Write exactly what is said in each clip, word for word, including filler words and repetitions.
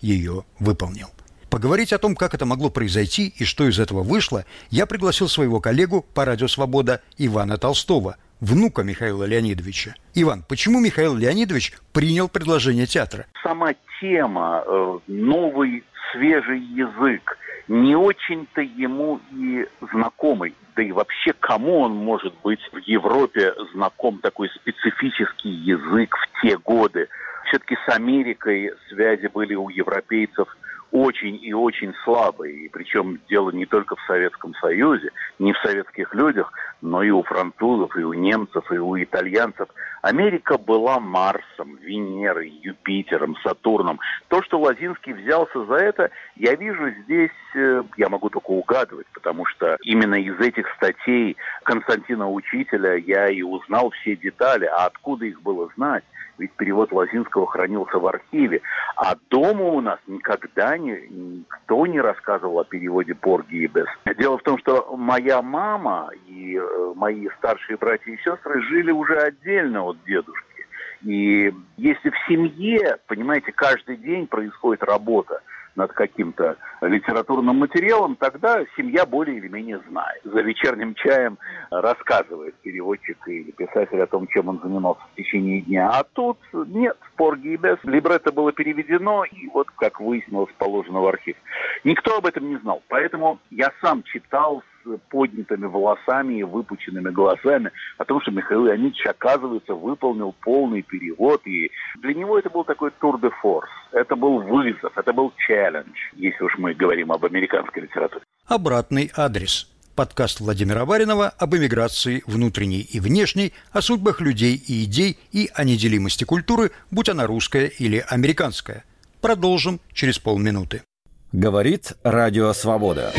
ее выполнил. Поговорить о том, как это могло произойти и что из этого вышло, я пригласил своего коллегу по «Радио Свобода» Ивана Толстого, внука Михаила Леонидовича. Иван, почему Михаил Леонидович принял предложение театра? Сама тема, новый свежий язык, не очень-то ему и знакомый. Да и вообще, кому он может быть в Европе знаком, такой специфический язык в те годы? Все-таки с Америкой связи были у европейцев очень и очень слабые. И причем дело не только в Советском Союзе, не в советских людях, но и у французов, и у немцев, и у итальянцев. Америка была Марсом, Венерой, Юпитером, Сатурном. То, что Лозинский взялся за это, я вижу здесь, я могу только угадывать, потому что именно из этих статей Константина Учителя я и узнал все детали. А откуда их было знать? Ведь перевод Лозинского хранился в архиве. А дома у нас никогда не, никто не рассказывал о переводе Порги и Бесс. Дело в том, что моя мама и э, мои старшие братья и сестры жили уже отдельно от дедушки. И если в семье, понимаете, каждый день происходит работа над каким-то литературным материалом, тогда семья более или менее знает. За вечерним чаем рассказывает переводчик или писатель о том, чем он занимался в течение дня. А тут нет, Порги и Бесс. Либретто было переведено, и вот, как выяснилось, положено в архив. Никто об этом не знал, поэтому я сам читал с поднятыми волосами и выпученными глазами о том, что Михаил Леонидович, оказывается, выполнил полный перевод, и для него это был такой тур де форс, это был вызов, это был челлендж, если уж мы говорим об американской литературе. Обратный адрес. Подкаст Владимира Баринова об эмиграции внутренней и внешней, о судьбах людей и идей и о неделимости культуры, будь она русская или американская. Продолжим через полминуты. Говорит Радио Свобода.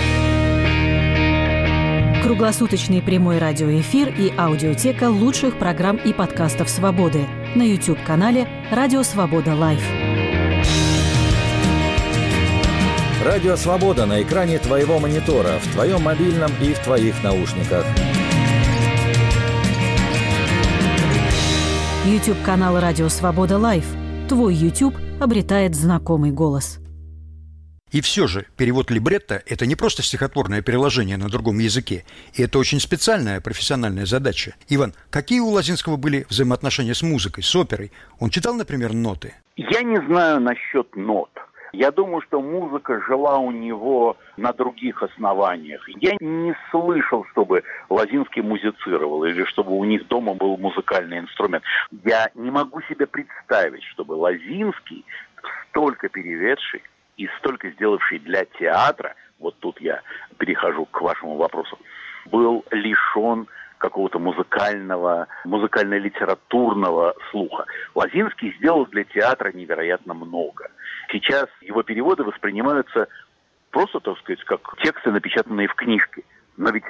Круглосуточный прямой радиоэфир и аудиотека лучших программ и подкастов «Свободы» на YouTube-канале «Радио Свобода Лайв». Радио Свобода на экране твоего монитора, в твоем мобильном и в твоих наушниках. YouTube-канал «Радио Свобода Лайв». Твой YouTube обретает знакомый голос. И все же перевод либретто – это не просто стихотворное переложение на другом языке, и это очень специальная профессиональная задача. Иван, какие у Лозинского были взаимоотношения с музыкой, с оперой? Он читал, например, ноты? Я не знаю насчет нот. Я думаю, что музыка жила у него на других основаниях. Я не слышал, чтобы Лозинский музицировал или чтобы у них дома был музыкальный инструмент. Я не могу себе представить, чтобы Лозинский, столько переведший и столько сделавший для театра, вот тут я перехожу к вашему вопросу, был лишен какого-то музыкального, музыкально-литературного слуха. Лозинский сделал для театра невероятно много. Сейчас его переводы воспринимаются просто, так сказать, как тексты, напечатанные в книжке. Но ведь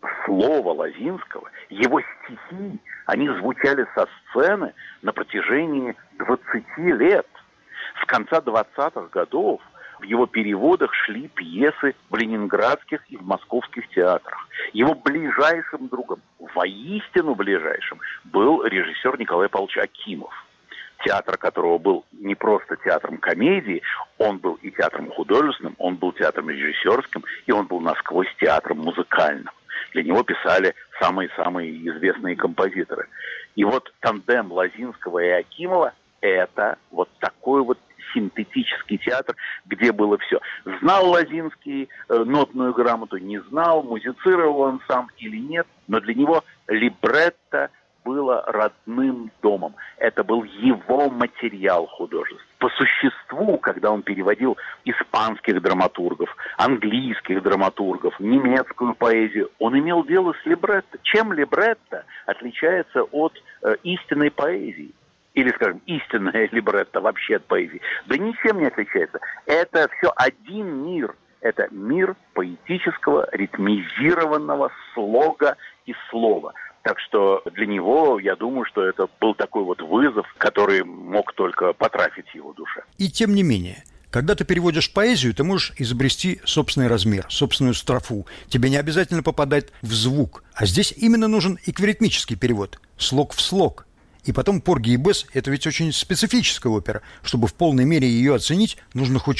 слово Лозинского, его стихи, они звучали со сцены на протяжении двадцати лет. С конца двадцатых годов в его переводах шли пьесы в ленинградских и в московских театрах. Его ближайшим другом, воистину ближайшим, был режиссер Николай Павлович Акимов, театр которого был не просто театром комедии, он был и театром художественным, он был театром режиссерским, и он был насквозь театром музыкальным. Для него писали самые-самые известные композиторы. И вот тандем Лозинского и Акимова – это вот такой вот синтетический театр, где было все. Знал Лозинский э, нотную грамоту, не знал, музицировал он сам или нет, но для него либретто было родным домом. Это был его материал художественный. По существу, когда он переводил испанских драматургов, английских драматургов, немецкую поэзию, он имел дело с либретто. Чем либретто отличается от э, истинной поэзии? Или, скажем, истинная либретто вообще от поэзии? Да ничем не отличается. Это все один мир. Это мир поэтического, ритмизированного слога и слова. Так что для него, я думаю, что это был такой вот вызов, который мог только потрафить его душе. И тем не менее, когда ты переводишь поэзию, ты можешь изобрести собственный размер, собственную строфу. Тебе не обязательно попадать в звук. А здесь именно нужен эквиритмический перевод, слог в слог. И потом «Порги и Бесс» — это ведь очень специфическая опера. Чтобы в полной мере ее оценить, нужно хоть